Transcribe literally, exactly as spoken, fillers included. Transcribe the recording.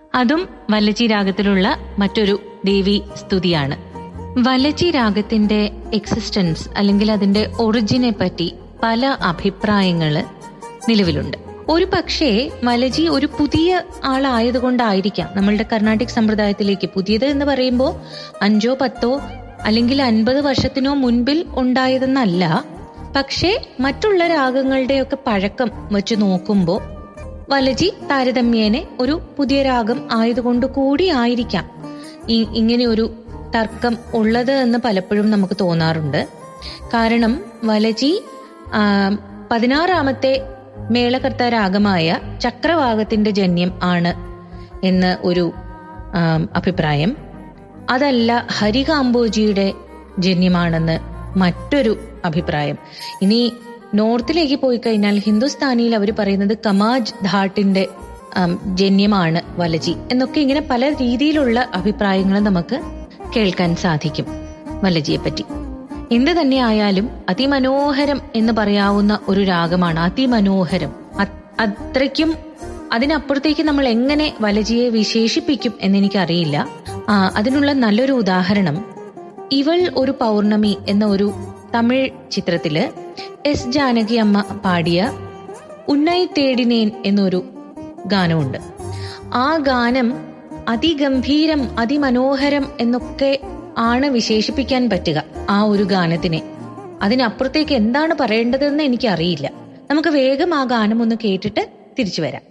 അതും വല്ലചി രാഗത്തിലുള്ള മറ്റൊരു ദേവി സ്തുതിയാണ്. വല്ലചി രാഗത്തിന്റെ എക്സിസ്റ്റൻസ് അല്ലെങ്കിൽ അതിന്റെ ഒറിജിനെ പറ്റി പല അഭിപ്രായങ്ങള് നിലവിലുണ്ട്. ഒരു പക്ഷേ വലജി ഒരു പുതിയ ആളായതുകൊണ്ടായിരിക്കാം നമ്മളുടെ കർണാട്ടിക് സമ്പ്രദായത്തിലേക്ക്, പുതിയത് എന്ന് പറയുമ്പോൾ അഞ്ചോ പത്തോ അല്ലെങ്കിൽ അൻപത് വർഷത്തിനോ മുൻപിൽ ഉണ്ടായതെന്നല്ല, പക്ഷേ മറ്റുള്ള രാഗങ്ങളുടെയൊക്കെ പഴക്കം വെച്ച് നോക്കുമ്പോൾ വലജി താരതമ്യേനെ ഒരു പുതിയ രാഗം ആയതുകൊണ്ട് കൂടി ആയിരിക്കാം ഇങ്ങനെ ഒരു തർക്കം ഉള്ളത് എന്ന് പലപ്പോഴും നമുക്ക് തോന്നാറുണ്ട്. കാരണം വലജി പതിനാറാമത്തെ മേളകർത്ത രാഗമായ ചക്രവാകത്തിന്റെ ജന്യം ആണ് എന്ന് ഒരു അഭിപ്രായം. അതല്ല, ഹരികാംബോജിയുടെ ജന്യമാണെന്ന് മറ്റൊരു അഭിപ്രായം. ഇനി നോർത്തിലേക്ക് പോയി കഴിഞ്ഞാൽ ഹിന്ദുസ്ഥാനിയിൽ അവർ പറയുന്നത് കമാജ് ധാട്ടിന്റെ ജന്യമാണ് വലജി എന്നൊക്കെ, ഇങ്ങനെ പല രീതിയിലുള്ള അഭിപ്രായങ്ങൾ നമുക്ക് കേൾക്കാൻ സാധിക്കും വലജിയെ പറ്റി. എന്ത് തന്നെ ആയാലും അതിമനോഹരം എന്ന് പറയാവുന്ന ഒരു രാഗമാണ്. അതിമനോഹരം, അത്രയ്ക്കും അതിനപ്പുറത്തേക്ക് നമ്മൾ എങ്ങനെ വലജിയെ വിശേഷിപ്പിക്കും എന്നെനിക്കറിയില്ല. ആ അതിനുള്ള നല്ലൊരു ഉദാഹരണം ഇവൾ ഒരു പൗർണമി എന്ന ഒരു തമിഴ് ചിത്രത്തില് എസ് ജാനകി അമ്മ പാടിയ ഉന്നൈ തേടിനേൻ എന്നൊരു ഗാനമുണ്ട്. ആ ഗാനം അതിഗംഭീരം, അതിമനോഹരം എന്നൊക്കെ ആണ് വിശേഷിപ്പിക്കാൻ പറ്റുക ആ ഒരു ഗാനത്തിനെ. അതിനപ്പുറത്തേക്ക് എന്താണ് പറയേണ്ടതെന്ന് എനിക്കറിയില്ല. നമുക്ക് വേഗം ആ ഗാനം ഒന്ന് കേട്ടിട്ട് തിരിച്ചു വരാം.